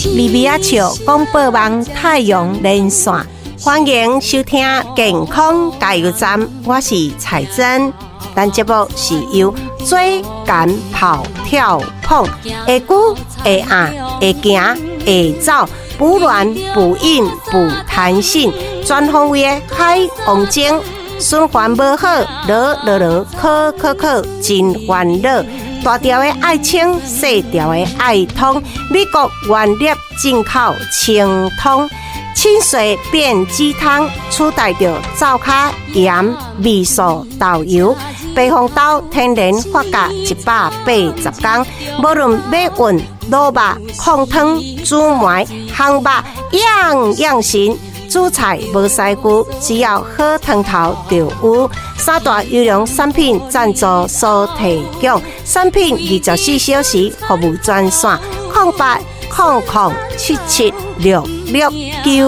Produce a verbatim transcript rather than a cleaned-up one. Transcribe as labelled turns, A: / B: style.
A: 咪咪啊笑广播网太阳连线，欢迎收听健康加油站，我是彩珍。咱节目是由追赶跑跳碰，会久会硬会行会走，不软不硬不弹性，全方位的海王精，循环无好，落落落，考考考，真烦恼。大条的爱清，细条的爱通，美国原粒进口清通，清水变鸡汤，取代着灶卡盐、味素、豆油。白红豆天然发酵一百八十天，无论马运、卤肉、控汤、煮糜、烘肉，样样行。煮菜无师傅，只要好汤头就有。三大优良产品赞助所提供，产品二十四小时服务专线：零八零零七七六六九